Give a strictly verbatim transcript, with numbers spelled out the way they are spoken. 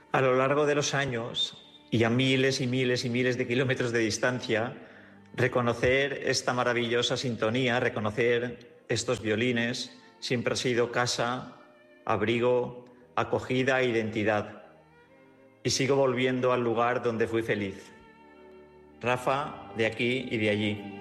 A lo largo de los años y a miles y miles y miles de kilómetros de distancia, reconocer esta maravillosa sintonía, reconocer estos violines, siempre ha sido casa, abrigo, acogida e identidad. Y sigo volviendo al lugar donde fui feliz. Rafa, de aquí y de allí.